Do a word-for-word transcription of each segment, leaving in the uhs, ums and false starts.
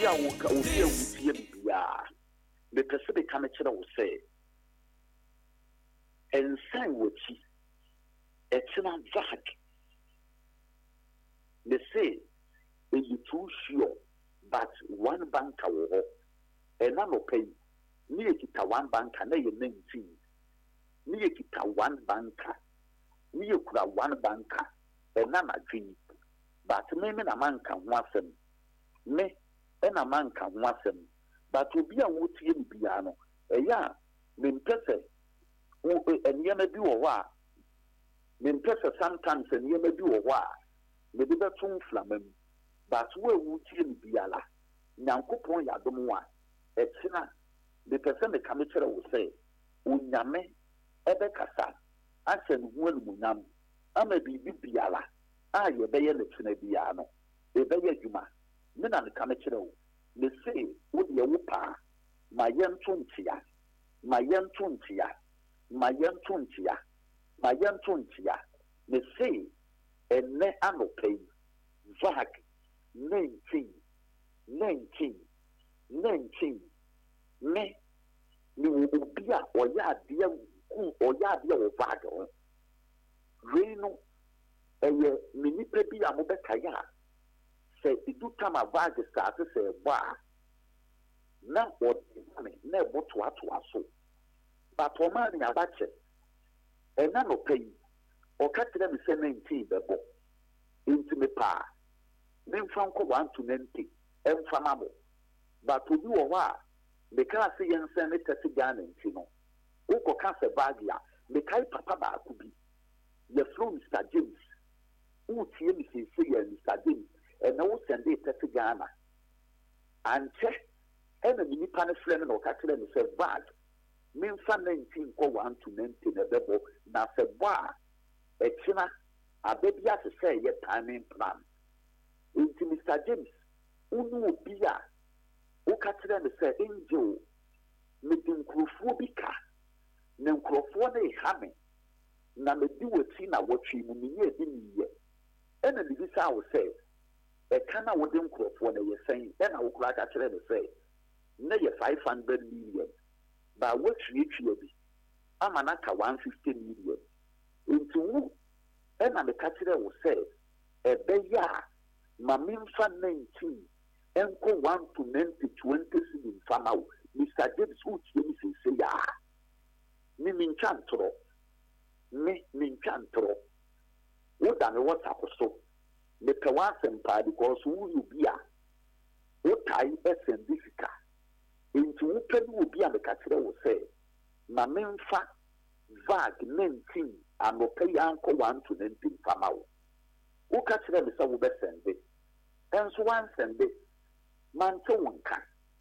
bia wo ka obi a wutie bia me pese be ka me kire wo say ensan wochi etina vag they say you too sure but one banker wo and no pay ni ekita one banker na ye nineteen ni ekita one banker ni ekura one banker and na madwin but me me na manka ho asem me e na manka ho asem but obi a wotie ni bia no eya me mpese o enye bi wo wa me mpese sometimes enye bi wo wa me de betum flamam but wo wotie ni bia la nyankopon ya dom wa etina de pese me ka me kire wo say onyame ebe kasa ase no hu anumunam ama bi bia la a ye be ye le tena bia no e be ye djuma me na me ka me kire wo me say wo de wo pa ma ye ntontia ma ye ntontia ma ye ntontia ma ye ntontia me say enne anopay vag nineteen nineteen nineteen me ni obi a oya de ku oya de wo vag ho reino eye minipe bi a mo bekaya se idu tama vag start se ba na o me na boto ato aso but o ma ni abache e na no pay o ka tire mi se nineteen bebo into me pa me mfa nko one to ninety emfa mabo but obi wo wa me ka se yense ne thirty Ghana nti no o ko ka se bag ya me kai papa ba ku bi ye flow Mister James u tie mi se se ye Mister James e na wo send it thirty Ghana and check e na mi nipa ne frɛ no ka tire me se bag me mfa nineteen ko one to ninety na bebo na se ba e kina abebia se say ye timing plan into Mister James unu obi a o ka tire me say angel me din nkrofo bi ka na nkrofo na ha me na me di wati na watwi mu me ye di niye e na bi sa wo say e kana wo din nkrofo na ye sen e na wo kura ka tire me say na ye five hundred million ba watwi twi bi ama na ka one fifty million into wo e na me ka tire wo say e be ya ma memfa nineteen enko one to ninety twenty in famao Mister James utie mi se se ya mi min chantro me min chantro wo da me WhatsApp so me pe wa sempa because wo yu bia wo tai esendifika into wo pe wo bia me ka kire wo se ma memfa vag nineteen ano pe yanko one to ninety famao wo ka kire me se wo be sende enso wan sende man to wonka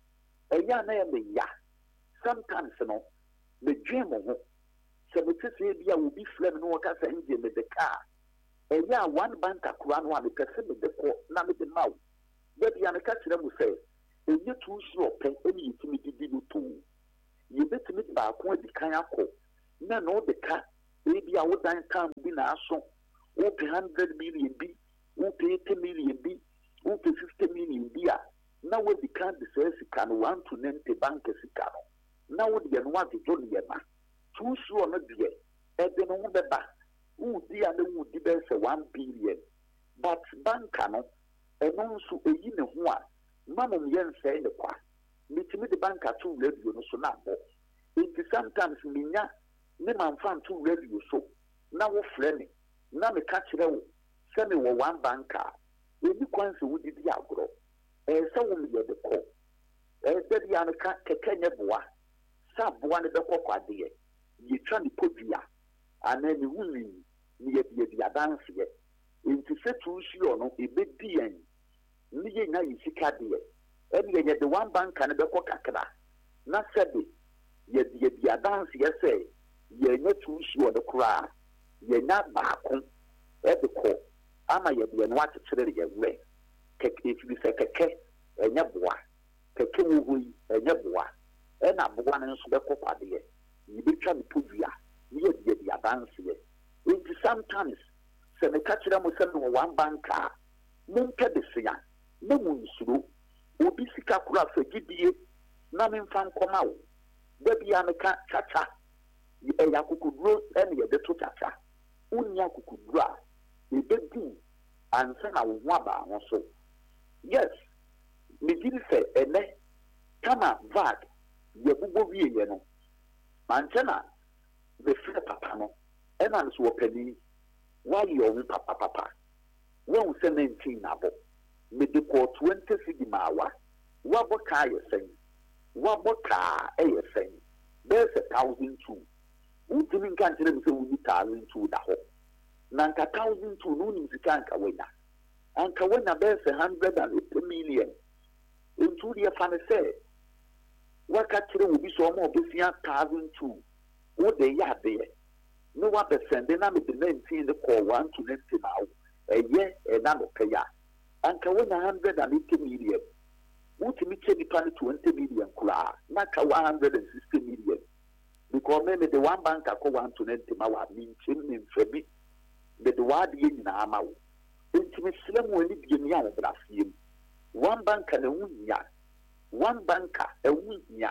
eya na ya me ya sometimes no me dream ho se me tse bia wo bi flem no ka sa nje me de ka eya one bank akura no a me pese me de ko na me de mawo de bia me ka kire mu se enye tu sure pen eni yitimi didi no to ye betimi ba ko adi kan akọ na no de ka e bia wo dan kan bi na aso wo one hundred million bi wo eighty million bi wo fifty million bi a na wo di kan de sesi kan one to ninety bank sika no na wo de no wa de do ne ma tu sure no de e de no wo be ba wo di a na wo di be se one billion but banka no e no nso eyi ne ho a mamom yen say ne kwa mitimi de banka to radio no so na bo it sometimes minya ne manfa to radio so na wo frɛ me na me ka kire wo se me wo one banka ebi kwanse wo didi agoro e se wo me de ko e de bia no ka kekenye boa sa boa ne de kokkwade ye yi twa ne podua ana ne wuni ne ye bia bia dance ye nti se tu sio no e be dien ni ye nya yi sika de ye e ye ye de one bank ne be kokakra na sebe ye bia bia dance ye se ye nya tu sio de kura ye nya ba ko e de ko ama ye bia no akyere ye we keke if you say keke enya boa keke wo hui enya boa e na boa ne nso be kokkwade ye yi be twa ne podua ni ye bia bia dance ye it sometimes se me ka kire mo se no one bank a mo nka de sia na mo nsuro obi sika kura fa gidie na me mfa nkoma wo da bia me ka chacha e ya kukuduro ene ye de to chacha unya kukuduro a e bedi ansa na wo aba ho so yes me gidi se ene kama vag ye bubo wie ye no manchena the free papa no ena nso wo pani why you papa papa when seventeen abo me de ko twenty cedi mawa wa boka ye sen wa boka e ye sen there's a thousand two utimi nka ntere me se wuni thousand two da ho na nka thousand two no ni sika nka wenya anka wenya there's a hundred and eighty million into the fan say waka kire obi so mo obefia thousand two wo de ya de no wa be sende na me de nineteen the call one to ninety now eye e na no paya anka wenya one hundred eighty million utimi che ni plan twenty million kula na ka one hundred sixty million because me the one bank ko one to ninety ma wa min chin min febi the the word ye na ama wo utimi slam woni bi ni an brafiem one bank na wunya one banker e wunya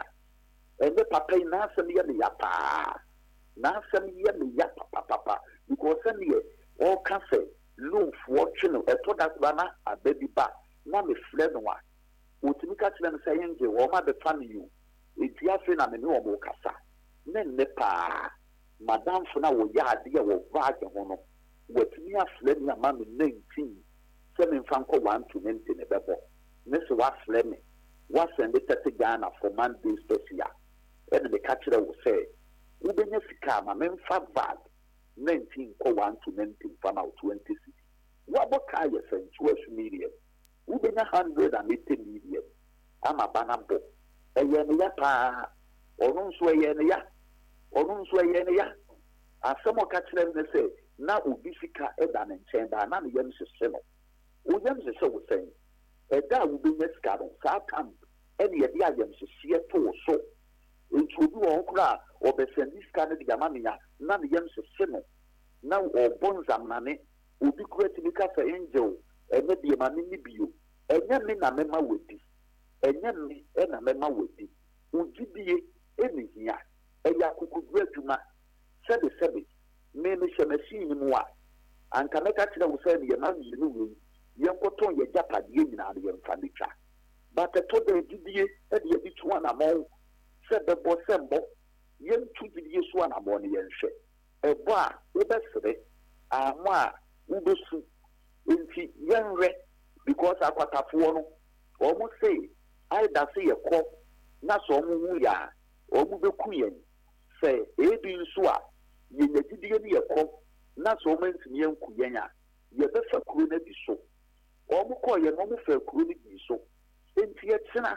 e be papa na asem ye me ya pa na asem ye me ya papa papa because any all cafe loan for chino e to that bana abebi ba na me fle no wa utimi ka tele say nje wo ma be fan you enti afi na me no mo kasa ne ne pa madam funa wo ya ade wo vaage ho no watimi afle na ma me nineteen se me fan ko one to ninety ne bebo ne so wa fle me wa send it to Ghana for Monday special and the catcher will say we benya sika ma me fa vaag nineteen ko one to ninety from out twenty city what about kaya sen twelve million we benya one hundred eighty million ama banabo eye ne ya pa onu nso eye ne ya onu nso eye ne ya asemo catcher ne say na obi sika e da ne nchen da na ne yam hye no o yam hye wo sen e da wo benya sika no sa kam e ne ye yam hye to so ntubi wo kura obesendi sika ne diga mamiya na ne yam hye no na obonzam na ne obi kura tibika fa angel e ne de ma ne bio enye me na mema wodi enye me e na mema wodi ugidie eni hia e ya kukudu adwuma sebe sebe me me hye mu a anka meka kire wo sai ye ma yinu wi ye nkoton ye japade nyina ye mfa mitwa but to de gidie e de bi tuwa na mo sebe bo sembo ye ntu gidie so na mo ne ye nhwe e bo a wo besere amo a wo besu enti ye nre because akwatafo no omo say I da say ye ko na so omo hu ya omo beku yen say e bi nso a ye nyagidie ne ye ko na so omo ntimi yanku yen a ye be fa kuro na bi so omo ko ye no mo fa kuro ni bi so enti ye tsena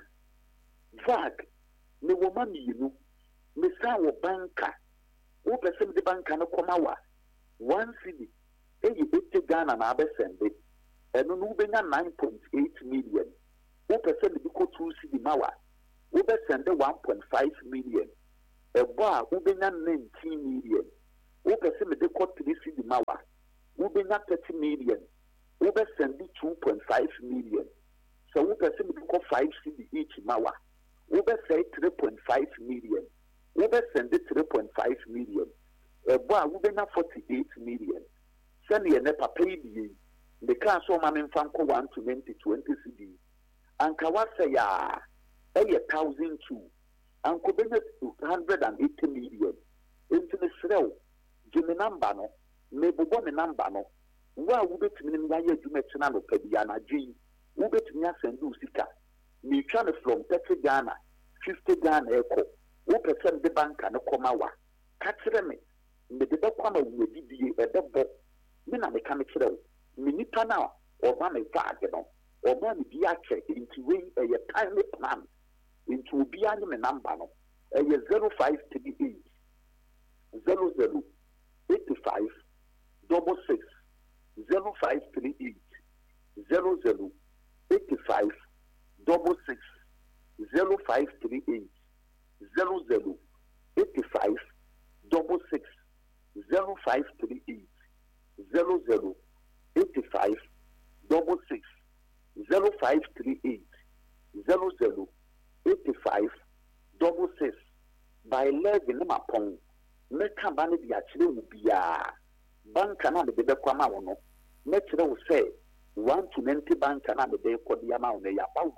vag ne wo ma mienu me sa wo banka wo pese de banka no koma wa one cedi e ye ete Ghana na abesende eno no benya nine point eight million wo pese de ko two cedi mawa wo be sende one point five million e bo a wo benya nineteen million wo pese de ko three cedi mawa wo benya thirty million wo be sende two point five million so wo pese de ko five cedi each mawa wo be say three point five million wo be sende three point five million e bo a wo benya forty-eight million send ye ne papa yi the car so ma men fan ko one to twenty twenty cedi anka wa say ya e ye one thousand two anko benya one hundred eighty million into the srew jimi number no me bobo me number no wa wo betimi ne ya ye adwuma kina no pa bia na gyi wo betimi asendu sika me twa ne from thirty Ghana fifty Ghana eko wo person de banka ne koma wa ka kire me me de kwa ma wo didie e de bo me na me ka me kire wo me nipa na oba me vaage no oba me bi ache into we e time plan into obi anye me number no e zero five three eight zero zero eight five double six zero five three eight zero zero eight five double six zero five three eight zero zero eight five double six zero five three eight zero zero eight five double six zero five three eight zero zero eighty-five double six by eleven ma pon me ka ba ne dia kire wo bia banka na de be kwa ma wo no me kire wo say one to ninety banka na de be ko dia ma wo ne ya ba wo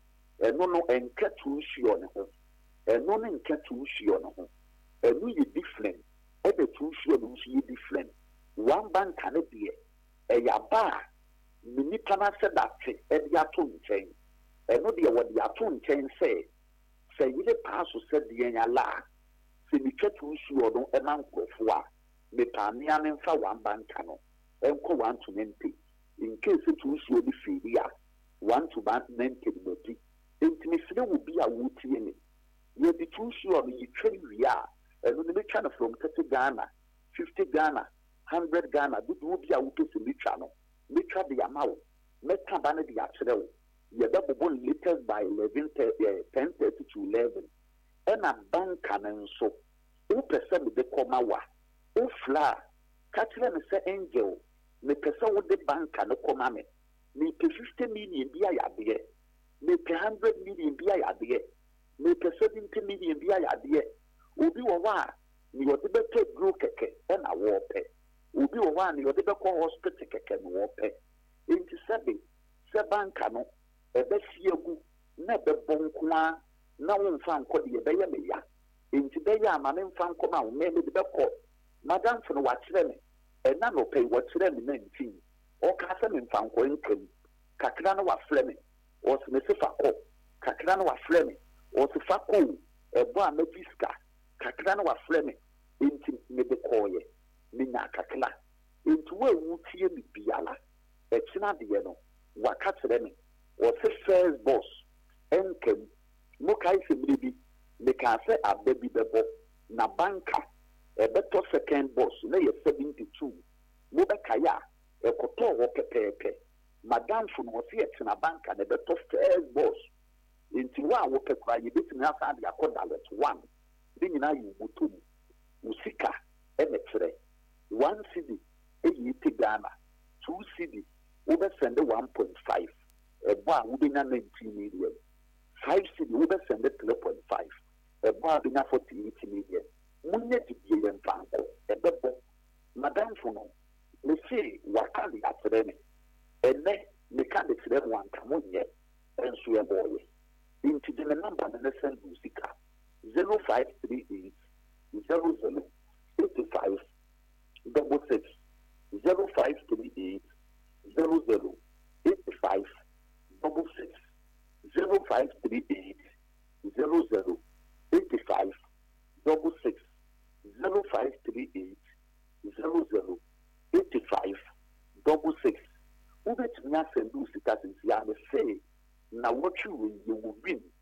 eno no enka tu hio ne ho eno no enka tu hio ne ho eno ye different e be tu hio no ye different one banka ne de e ya ba mini pana se that e dia to nchen eno de wo dia to nchen say say ye pass so de nya la se mi twatu hio no e man krofo a me pa me an mfa one banka no enko one to ninety in case tu hio bi firi a one to ninety no bi enti me fere wo bi a wo tie ni ye di tu hio no ye twari wi a eno ne me twa no from thirty Ghana fifty Ghana one hundred Ghana bi wo bi a wo pese me twa no me twa de amawo me ka ba ne de a kire wo ye da bobo latest by eleven ten thirty to eleven ena banka nso o pese me de koma wa o fla ka kire me se angel me pese wo de banka no koma me me pe fifty million bi a yade me pe one hundred million bi a yade me pe seventy million bi a yade obi wo wa ni wo de be te grow keke ena wo pe obi wo wa ni wo de be ko hospital keke no wo pe enti sebe se banka no ebe siegu na be bonkwa na wo mfa nko de be ye me ya enti be ya ma me mfa nko ma wo me me de be ko madam fo no wa kire me e na no pay wa kire me na ntin o ka se me mfa nko nkam kakra no wa fle me o se me se fa ko kakra no wa fle me o se fa ko e bo a me fiska kakra no wa fle me enti me de ko ye me nya kakla enti wa wu tie me biala e kina de ye no wa ka kire me o se first boss enkam mo kai se bibi me ka se ababi bebo na banka e beto second boss na ye seventy-two mo be kaya e koto wo pepepe madam fu no se e na banka na beto first boss inti wa wo pekwa ye betimi asa de akoda let one bi nyina yu butum musika e metre one cedi e yi te Ghana two cedi wo be send one point five e bo a wo be na nineteen million five cedi wo be send three point five e bo a be na forty-eight million munye di ye mfanko e bebo madam fu no me say wakali atreme ene me ka de tire mo anka monye enso e boye into the number na send musica zero five three eight zero zero eight five double six zero five three eight zero zero eight five double six zero five three eight zero zero eight five double six zero five three eight zero zero eight five double six. Ubet Nasa Lucy Cousins Yama say, now what you will you will win.